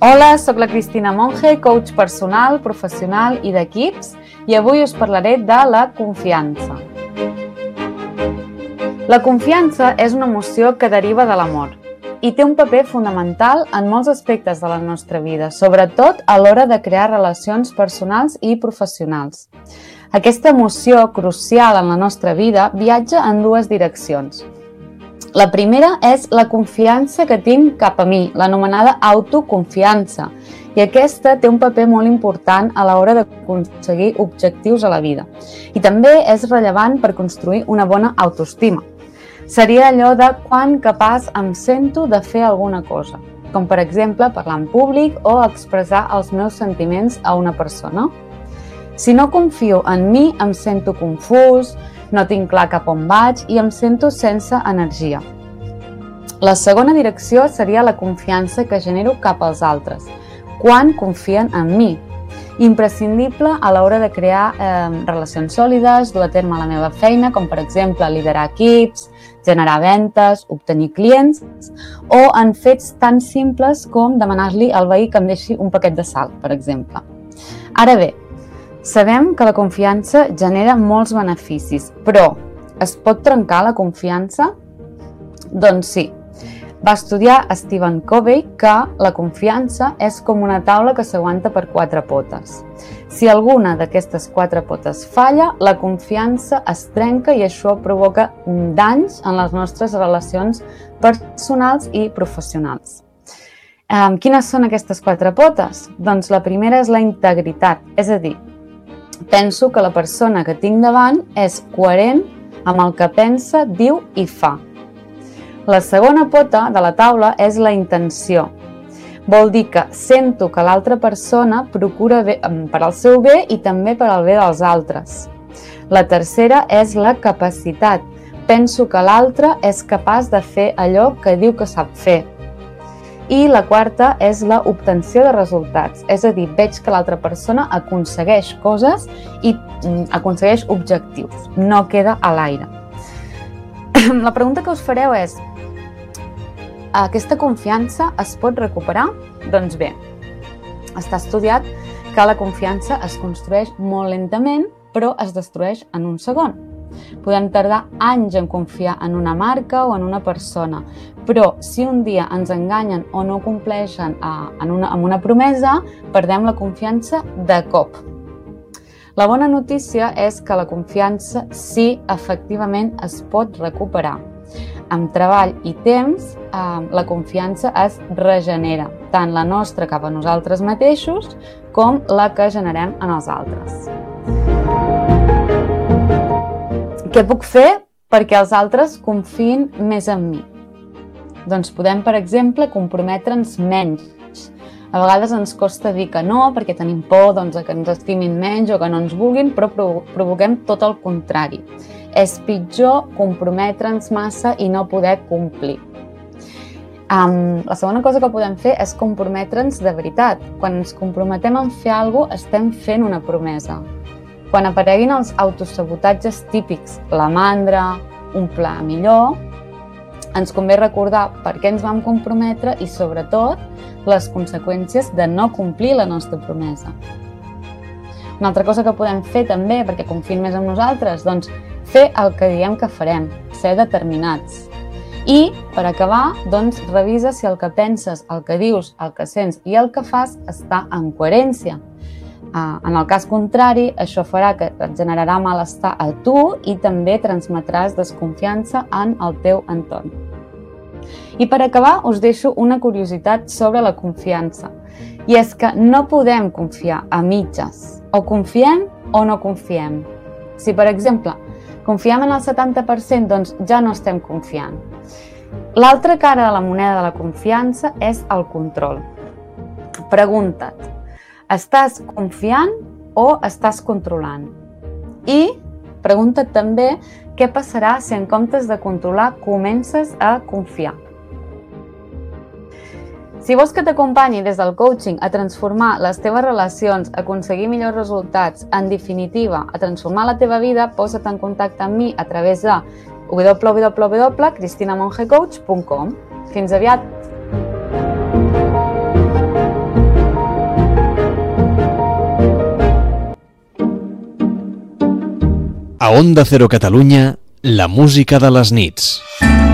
Hola, sóc la Cristina Monge, coach personal, professional i d'equips, i avui us parlaré de la confiança. La confiança és una emoció que deriva de l'amor i té un paper fonamental en molts aspectes de la nostra vida, sobretot a l'hora de crear relacions personals i professionals. Aquesta emoció crucial en la nostra vida viatja en dues direccions. La primera és la confiança que tinc cap a mi, l'anomenada autoconfiança, i aquesta té un paper molt important a l'hora d'aconseguir objectius a la vida. I també és rellevant per construir una bona autoestima. Seria allò de quan capaç em sento de fer alguna cosa, com per exemple parlar en públic o expressar els meus sentiments a una persona. Si no confio en mi, em sento confús, no tinc clar cap on vaig i em sento sense energia. La segona direcció seria la confiança que genero cap als altres, quan confien en mi. Imprescindible a l'hora de crear relacions sòlides, dur a terme la meva feina, com per exemple liderar equips, generar ventes, obtenir clients, o en fets tan simples com demanar-li al veí que em deixi un paquet de sal, per exemple. Ara bé, sabem que la confiança genera molts beneficis, però es pot trencar la confiança? Doncs sí. Va estudiar Stephen Covey que la confiança és com una taula que s'aguanta per 4 potes. Si alguna d'aquestes 4 potes falla, la confiança es trenca i això provoca danys en les nostres relacions personals i professionals. Quines són aquestes 4 potes? Doncs la primera és la integritat, és a dir, penso que la persona que tinc davant és coherent amb el que pensa, diu i fa. La segona pota de la taula és la intenció. Vol dir que sento que l'altra persona procura bé per al seu bé i també per al bé dels altres. La tercera és la capacitat. Penso que l'altre és capaç de fer allò que diu que sap fer. I la quarta és la obtenció de resultats, és a dir, veig que l'altra persona aconsegueix coses i aconsegueix objectius, no queda a l'aire. La pregunta que us fareu és: aquesta confiança es pot recuperar? Doncs bé, està estudiat que la confiança es construeix molt lentament, però es destrueix en un segon. Podem tardar anys en confiar en una marca o en una persona, però si un dia ens enganyen o no compleixen amb una promesa, perdem la confiança de cop. La bona notícia és que la confiança sí, efectivament, es pot recuperar. Amb treball i temps, la confiança es regenera, tant la nostra cap a nosaltres mateixos com la que generem en els altres. Què puc fer perquè els altres confiïn més en mi? Doncs podem, per exemple, comprometre'ns menys. A vegades ens costa dir que no perquè tenim por que ens estimin menys o que no ens vulguin, però provoquem tot el contrari. És pitjor comprometre'ns massa i no poder complir. La segona cosa que podem fer és comprometre'ns de veritat. Quan ens comprometem en fer alguna cosa, estem fent una promesa. Quan apareguin els autosabotatges típics, la mandra, un pla millor, ens convé recordar per què ens vam comprometre i, sobretot, les conseqüències de no complir la nostra promesa. Una altra cosa que podem fer també, perquè confiïn més en nosaltres, doncs fer el que diem que farem, ser determinats. I, per acabar, doncs revisa si el que penses, el que dius, el que sents i el que fas està en coherència. En el cas contrari, això farà que et generarà malestar a tu i també transmetràs desconfiança en el teu entorn. I per acabar, us deixo una curiositat sobre la confiança. I és que no podem confiar a mitges. O confiem o no confiem. Si, per exemple, confiem en el 70%, doncs ja no estem confiant. L'altra cara de la moneda de la confiança és el control. Pregunta't: estàs confiant o estàs controlant? I pregunta't també què passarà si en comptes de controlar comences a confiar. Si vols que t'acompanyi des del coaching a transformar les teves relacions, a aconseguir millors resultats, en definitiva, a transformar la teva vida, posa't en contacte amb mi a través de www.cristinamongecoach.com. Fins aviat! A Onda Cero Catalunya, la música de les nits.